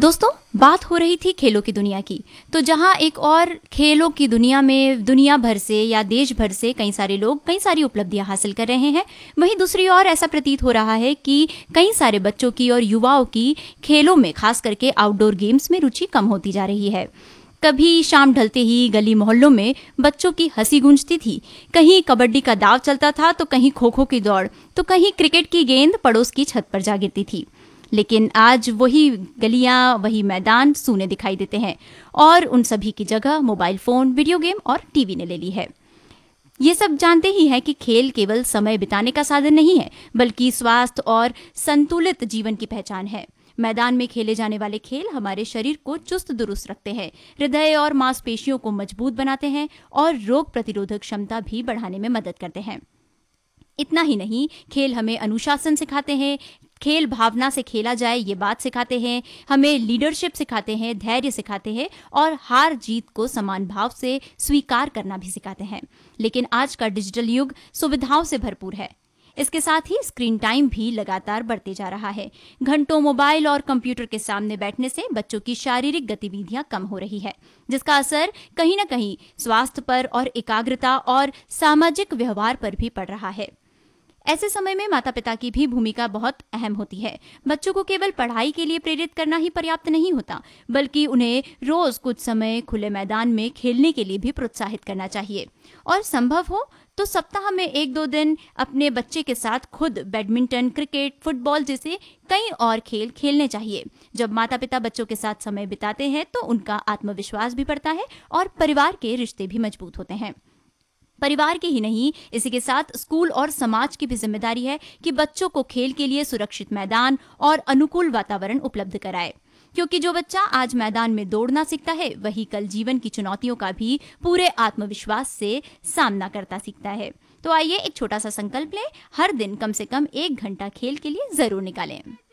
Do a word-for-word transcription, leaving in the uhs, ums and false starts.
दोस्तों, बात हो रही थी खेलों की दुनिया की। तो जहां एक और खेलों की दुनिया में दुनिया भर से या देश भर से कई सारे लोग कई सारी उपलब्धियां हासिल कर रहे हैं, वहीं दूसरी ओर ऐसा प्रतीत हो रहा है कि कई सारे बच्चों की और युवाओं की खेलों में, खास करके आउटडोर गेम्स में रुचि कम होती जा रही है। कभी शाम ढलते ही गली मोहल्लों में बच्चों की हंसी गूंजती थी, कहीं कबड्डी का दाव चलता था तो कहीं खो खो की दौड़, तो कहीं क्रिकेट की गेंद पड़ोस की छत पर जा गिरती थी। लेकिन आज वही गलियां, वही मैदान सूने दिखाई देते हैं और उन सभी की जगह मोबाइल फोन, वीडियो गेम और टीवी ने ले ली है। ये सब जानते ही हैं कि खेल केवल समय बिताने का साधन नहीं है, बल्कि स्वास्थ्य और संतुलित जीवन की पहचान है। मैदान में खेले जाने वाले खेल हमारे शरीर को चुस्त दुरुस्त रखते हैं, हृदय और मांसपेशियों को मजबूत बनाते हैं और रोग प्रतिरोधक क्षमता भी बढ़ाने में मदद करते हैं। इतना ही नहीं, खेल हमें अनुशासन सिखाते हैं, खेल भावना से खेला जाए ये बात सिखाते हैं, हमें लीडरशिप सिखाते हैं, धैर्य सिखाते हैं और हार जीत को समान भाव से स्वीकार करना भी सिखाते हैं। लेकिन आज का डिजिटल युग सुविधाओं से भरपूर है। इसके साथ ही स्क्रीन टाइम भी लगातार बढ़ते जा रहा है। घंटों मोबाइल और कंप्यूटर के सामने बैठने से बच्चों की शारीरिक गतिविधियां कम हो रही है, जिसका असर कहीं ना कहीं स्वास्थ्य पर और एकाग्रता और सामाजिक व्यवहार पर भी पड़ रहा है। ऐसे समय में माता पिता की भी भूमिका बहुत अहम होती है। बच्चों को केवल पढ़ाई के लिए प्रेरित करना ही पर्याप्त नहीं होता, बल्कि उन्हें रोज कुछ समय खुले मैदान में खेलने के लिए भी प्रोत्साहित करना चाहिए। और संभव हो तो सप्ताह में एक दो दिन अपने बच्चे के साथ खुद बैडमिंटन, क्रिकेट, फुटबॉल जैसे कई और खेल खेलने चाहिए। जब माता पिता बच्चों के साथ समय बिताते हैं तो उनका आत्मविश्वास भी बढ़ता है और परिवार के रिश्ते भी मजबूत होते हैं। परिवार के ही नहीं, इसी के साथ स्कूल और समाज की भी जिम्मेदारी है कि बच्चों को खेल के लिए सुरक्षित मैदान और अनुकूल वातावरण उपलब्ध कराए। क्योंकि जो बच्चा आज मैदान में दौड़ना सीखता है, वही कल जीवन की चुनौतियों का भी पूरे आत्मविश्वास से सामना करता सीखता है। तो आइए एक छोटा सा संकल्प लें, हर दिन कम से कम एक घंटा खेल के लिए जरूर निकालें।